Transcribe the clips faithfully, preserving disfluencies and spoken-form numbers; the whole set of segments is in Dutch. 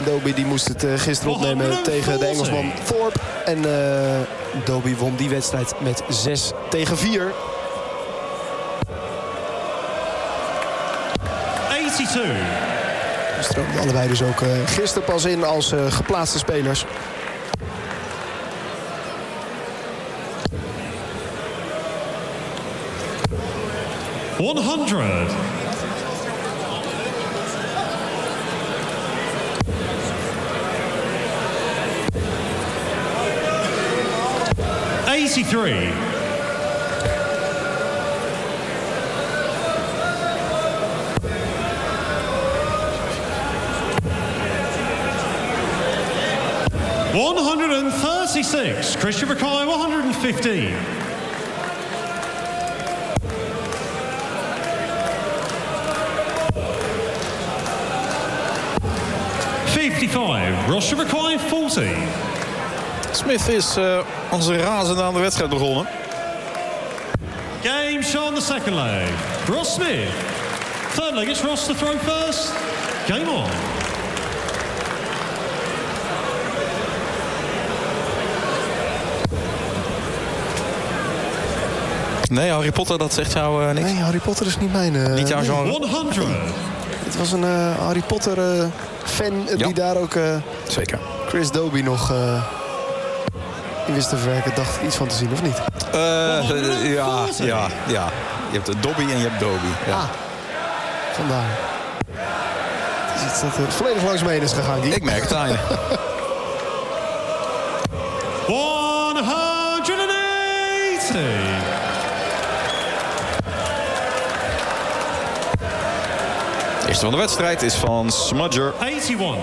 Dobie die moest het uh, gisteren opnemen tegen de Engelsman Thorpe. En uh, Dobie won die wedstrijd met zes tegen vier. eenentachtig. Ze stroomden allebei dus ook uh, gisteren pas in als uh, geplaatste spelers. honderd. eighty-three. one hundred thirty-six. Christian Mackay, one hundred fifteen. fifty-five. Ross Mackay, forty. Smith is uh, onze razende aan de wedstrijd begonnen. Game Sean, the second leg. Ross Smith. Third leg, it's Ross to throw first. Game on. Nee, Harry Potter, dat zegt jou uh, niks. Nee, Harry Potter is niet mijn... Uh, niet jouw nee. genre. honderd. Het was een uh, Harry Potter uh, fan uh, ja. die daar ook... Uh, Zeker. Chris Dobie nog... Uh, in wist te verwerken, dacht ik iets van te zien, of niet? Uh, uh, ja, ja, ja. Je hebt Dobby en je hebt Dobie. Ja. Ah, vandaar. Het is iets dat uh, volledig langs me heen is gegaan, Guy. Ik merk het aan je. honderdtachtig. De eerste van de wedstrijd is van Smudger. eenennegentig.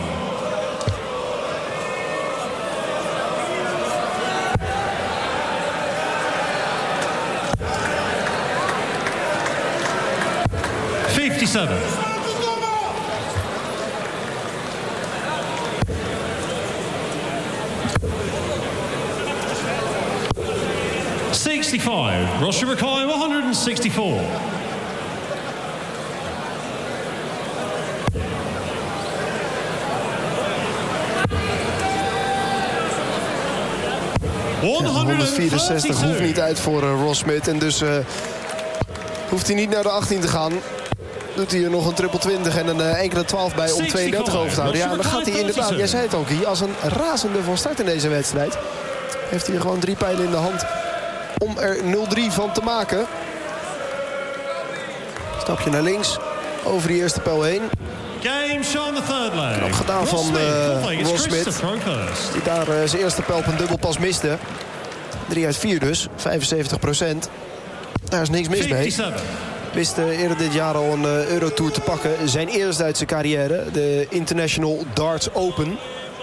fifty-seven. sixty-five. Ross Mackay, one hundred sixty-four. Ja, honderdvierenzestig hoeft niet uit voor uh, Ross Smith. En dus uh, hoeft hij niet naar de achttien te gaan. Doet hij er nog een triple twintig en een uh, enkele twaalf bij om tweeëndertig over te houden. Ja, dan gaat hij inderdaad, jij zei het ook hier, als een razende van start in deze wedstrijd. Heeft hij er gewoon drie pijlen in de hand om er nul drie van te maken. Stapje naar links, over die eerste pijl heen. Game Sean, the third leg. Knap gedaan van uh, Ross Smith. Die daar uh, zijn eerste pijl op een dubbelpas miste. drie uit vier dus, vijfenzeventig procent. Daar is niks mis mee. Wist uh, eerder dit jaar al een uh, Eurotour te pakken. Zijn eerste Duitse carrière, de International Darts Open.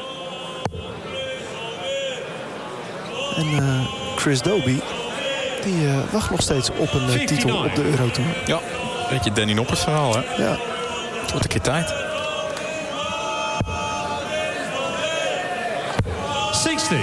En uh, Chris Dobie, die uh, wacht nog steeds op een uh, titel op de Eurotour. Ja, beetje Danny Noppers verhaal, hè? Ja. Het wordt een keer tijd. zestig.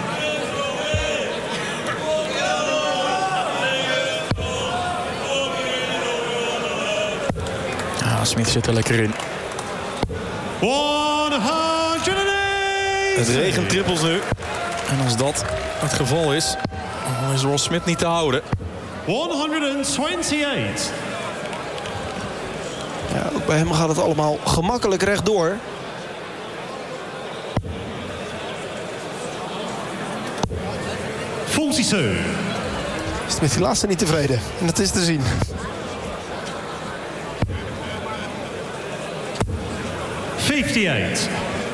Ja, Smith zit er lekker in. honderdachtig. Het regent trippels nu. En als dat het geval is, dan is Ross Smith niet te houden. honderdtwenty-eight. Ja, ook bij hem gaat het allemaal gemakkelijk rechtdoor. forty-two. Is met die laatste niet tevreden. En dat is te zien. fifty-eight.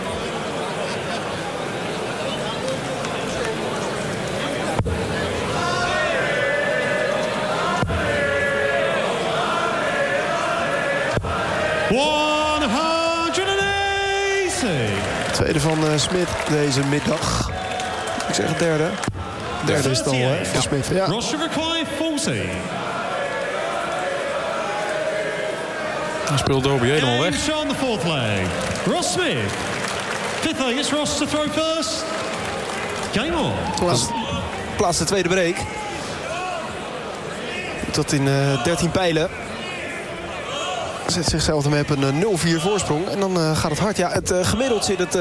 Tweede van uh, Smith deze middag. Ik zeg het derde. Derde is het al hè, voor Smith. Ja. Ross Mackay, forty. Dan speelt Dobie helemaal weg. Sean, the fourth leg. Ross Smith. Fifth leg is Ross to throw first. Game on. Plaats, plaats de tweede break. Tot in uh, dertien pijlen. Zet zichzelf ermee op een uh, nul vier voorsprong. En dan uh, gaat het hard. Ja, het uh, gemiddeld zit het... Uh,